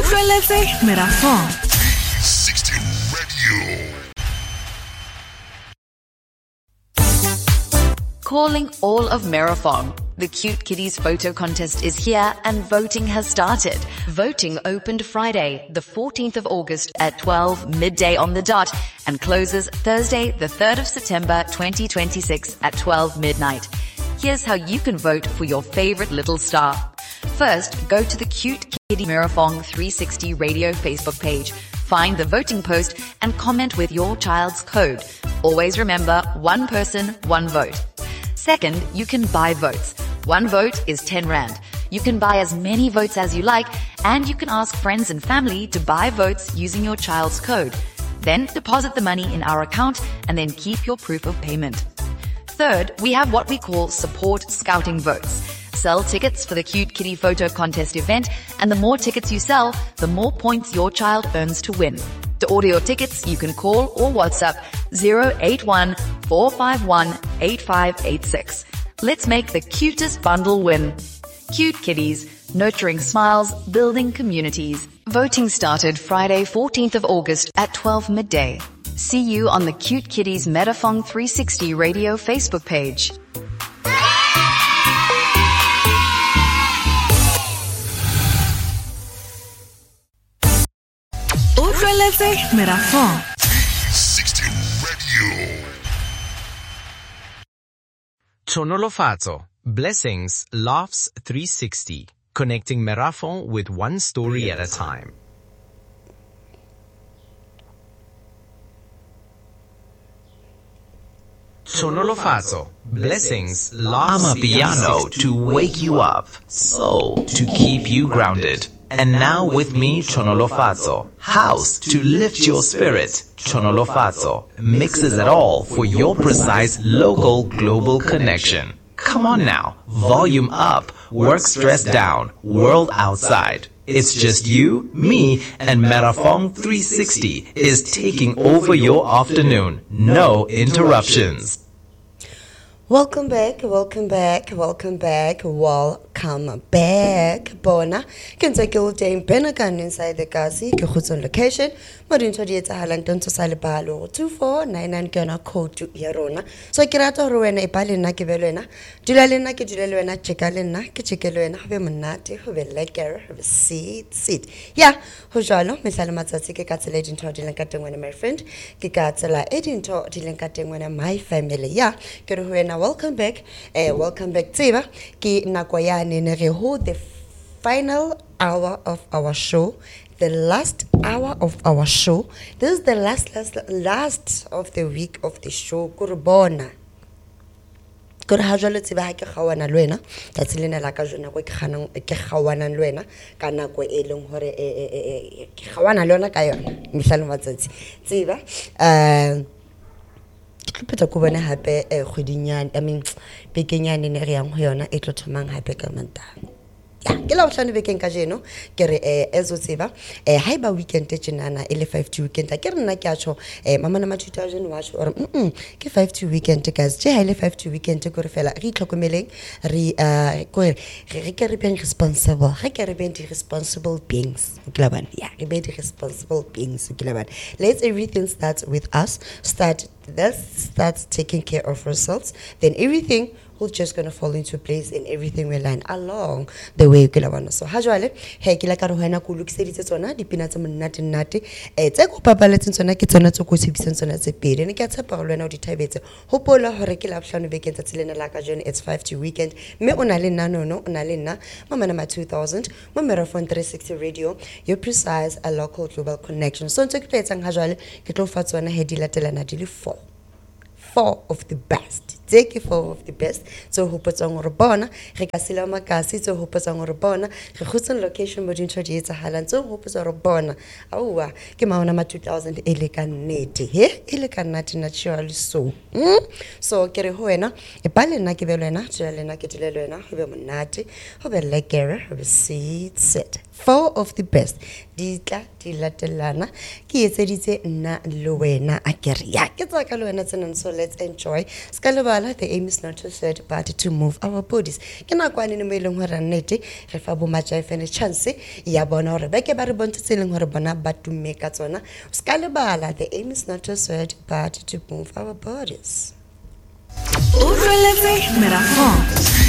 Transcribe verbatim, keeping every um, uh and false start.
Utlweletse Merafong three sixty Radio. Calling all of Merafong. The Cute Kitties photo contest is here and voting has started. Voting opened Friday, the fourteenth of August at twelve midday on the dot and closes Thursday, the third of September twenty twenty-six at twelve midnight. Here's how you can vote for your favorite little star. First, go to the Cute Kitty Merafong three sixty Radio Facebook page. Find the voting post and comment with your child's code. Always remember, one person, one vote. Second, you can buy votes. One vote is ten rand. You can buy as many votes as you like, and you can ask friends and family to buy votes using your child's code. Then deposit the money in our account and then keep your proof of payment. Third, we have what we call support scouting votes. Sell tickets for the Cute Kitty photo contest event, and the more tickets you sell, the more points your child earns to win. To order your tickets, you can call or WhatsApp zero eight one, four five one, eight five eight six. Let's make the cutest bundle win. Cute Kitties, nurturing smiles, building communities. Voting started Friday, fourteenth of August at twelve midday. See you on the Cute Kitties Merafong three sixty Radio Facebook page. Utlweletse Merafong three sixty Radio. Chonolofatso, Blessings, Laughs three sixty, connecting Merafong with one story at a time. Chonolofatso, Blessings, Laughs. I'm a piano to wake you up, soul to keep you grounded. And now with me, Chonolofatso, house to lift your spirit. Chonolofatso mixes it all for your precise local global connection. Come on now, volume up, work stress down, world outside. It's just you, me, and Merafong three sixty is taking over your afternoon. No interruptions. Welcome back, welcome back, welcome back, welcome back. Bona, can take all day Benakan inside the Gazi, Kuhutson location, Modern Todieta Halanton to Salibalo, two four nine nine Gana code to Yarona. So I get out of Ruena, Palina Kivelena, Julalena, Kijulena, Chicalena, Kichikelena, Vemanati, who will like her, have a seat, seat. Yeah, Hojalo, Miss Alamatsiki Catalatin Todilan Cutting when my friend, Kikatala, eighteen Todilan Cutting when my family. Yeah, Keruena. Welcome back, uh, welcome back, Tsiba. Ki nakwayani nereho the final hour of our show, the last hour of our show. This is the last, last, last of the week of the show. Kurbona. Kuri hajalo tsiba ha ke khawana lwena. That's lena la ka jona ko ke khana ke khawana lwena ka nako e leng hore e ke khawana lona ka yona. Mihlalo matsatsi. Tsiba. Uh Peta ko bona hape e khodinyane I mean bekenyane ne re yang ho yona e tlo thomang hape ka mantang. Ya ke la bohlano bekeng ka jeno ke re eh ezo tseba eh haiba weekend e tjenana ele five to weekend ke re nna ke a tsho eh mama na ma two thousand watch or mm ke five to weekend guys je ha ile five to weekend ko re fela re itlhokomeleng re uh ko re re ke re being responsible re ke re being responsible beings ke la bana ya re be responsible beings ke la bana. Let's everything starts with us. Start let's start taking care of ourselves, then everything will just gonna fall into place and everything will line along the way ke la bona. So ha jwale he ke la ka re hona ku lokiseditse tsona dipina tse monate nnate eh tse go papaletseng tsona ke tsona tse go tsebiseng tsona tse pele ne ke a tshepa go lena o di thabetse hopola hore ke la bohlano bekeng tsa tselena la ka jone. It's five to weekend me ona le nna no no ona le nna mama na ma two thousand mo Merafong three sixty Radio, your precise a local global connection. So ntse ke tsetsang ha jwale ke tlo fa tsona he di latelana di le four four of the best. Take it four of the best. So who puts on Rabona, Recasilla Macassi, so who puts on Rabona, Rehusan location between Chodieta Halan, so who puts on Rabona. Oh, Kimauna two thousand Elecan Nati, here, Elecan Nati naturally so. So Kerehoena, a Palena Kivelena, Jelena Kitilena, Hubemanati, Hubelekera, have a seat set. Four of the best. Dita, Dilatelana, Kietze na Luena Akeria. Get like a Luena, so let's enjoy. Scalaba lebala, the aim is not to sweat but to move our bodies. Ke nakwane ne mo ileng hore nnete re fa bo matjaife ne chance ya bona hore ba ke ba re bontse leng hore bona ba tumme ka tsona. Ska lebala, the aim is not to sweat but to move our bodies. Utlweletse Merafong.